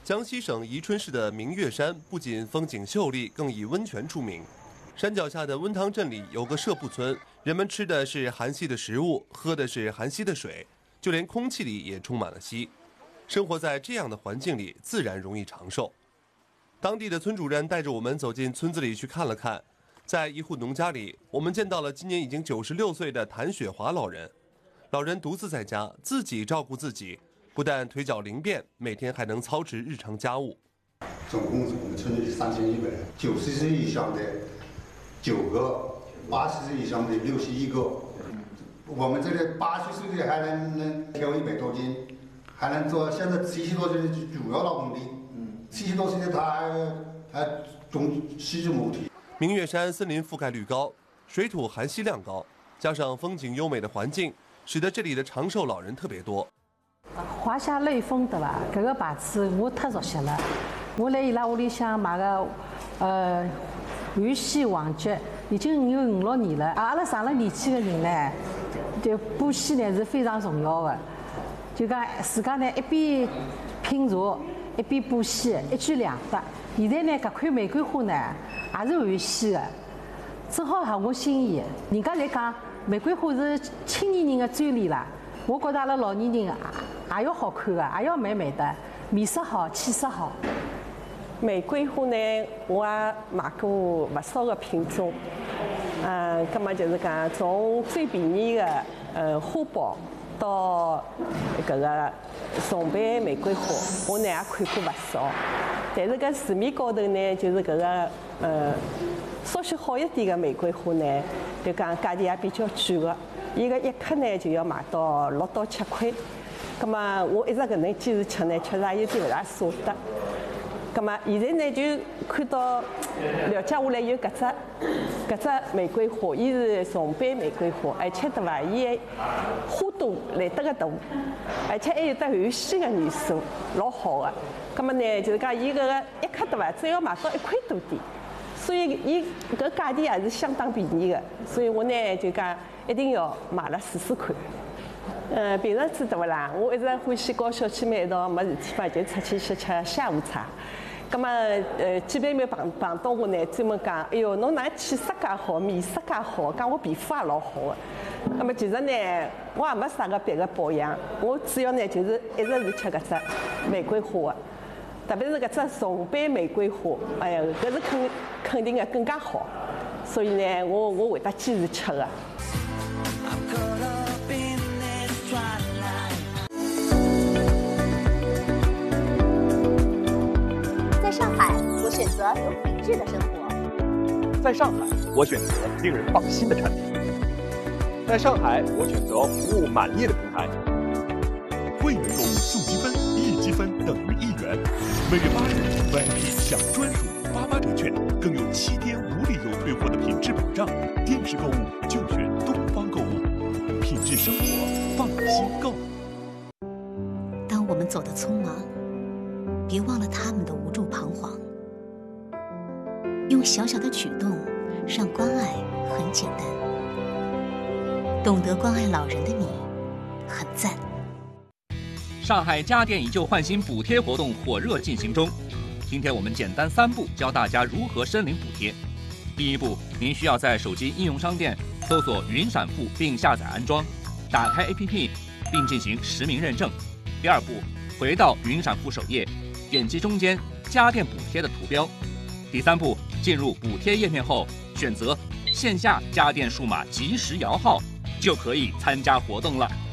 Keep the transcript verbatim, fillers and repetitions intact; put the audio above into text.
江西省宜春市的明月山不仅风景秀丽，更以温泉出名。山脚下的温汤镇里有个社埠村，人们吃的是含硒的食物，喝的是含硒的水，就连空气里也充满了硒。生活在这样的环境里，自然容易长寿。当地的村主任带着我们走进村子里去看了看，在一户农家里，我们见到了今年已经九十六岁的谭雪华老人。老人独自在家，自己照顾自己，不但腿脚灵便，每天还能操持日常家务。 总共我们村里三千一百人，九十岁以上的九个，八十岁以上的六十一个。我们这里八十岁的还能能挑一百多斤，还能做。现在七十多岁的主要劳动力，嗯，七十多岁的他还还种西子母体。 明月山森林覆盖率高，水土含硒量高，加上风景优美的环境，使得这里的长寿老人特别多。 华夏雷锋对伐？搿个牌子我太熟悉了。我来伊拉屋里向买个呃玉溪王爵，已经有五六年了。阿拉上了年纪的人呢，就补硒呢是非常重要的。就讲自家呢一边品茶，一边补硒，一举两得。现在呢搿款玫瑰花呢也是含硒的，正好合我心意。人家来讲玫瑰花是青年人的专利啦。我觉得阿拉老年人也也要好看的，也要美美的，面色好，气色好。 玫瑰花呢，我也买过不少个品种，嗯，葛么就是讲从最便宜的呃花苞到搿个重瓣玫瑰花，我呢也看过不少。但是搿市面高头呢，就是搿个呃稍许好一点的玫瑰花呢，就讲价钿也比较贵的。伊个一克呢就要卖到六到七块，葛么我一直搿能坚持吃呢，确实也有点勿大舍得。葛么现在呢就看到了解下来有搿只搿只玫瑰花，伊是重瓣玫瑰花，而且对伐，伊的花朵来得个大，而且还有得含硒个元素，老好个。葛么呢就是讲伊搿个一克对伐，只要卖到一块多点，所以伊搿价钿也是相当便宜个，所以我呢就讲。一定要买了试试看。嗯，平常子对勿啦？我一直欢喜跟小姐妹一道没事体嘛，就出去吃吃下午茶。葛么，呃，姐妹们碰碰到我呢，专门讲，哎哟，侬哪气色介好，面色介好，讲我皮肤也老好个。葛么其实呢，我也没啥个别个保养，我主要呢就是一直是吃搿只玫瑰花个，特别是搿只重瓣玫瑰花，哎呀，搿是肯肯定个更加好。所以呢，我我会得坚持吃个。 在上海，我选择有品质的生活。 在上海，我选择令人放心的产品。在上海，我选择服务满意的平台。 会员购物送积分，一积分等于一元。每月八日 V I P 享专属八八折券，更有七天无理由退货的品质保障。电视购物就选东方购物，品质生活，放心购。 当我们走得匆忙，别忘了他们的无助彷徨。用小小的举动，让关爱很简单。懂得关爱老人的你，很赞。 上海家电以旧换新补贴活动火热进行中。今天我们简单三步教大家如何申领补贴。第一步，您需要在手机应用商店搜索云闪付并下载安装，打开 A P P 并进行实名认证。第二步，回到云闪付首页，点击中间家电补贴的图标。第三步，进入补贴页面后，选择线下家电数码即时摇号，就可以参加活动了。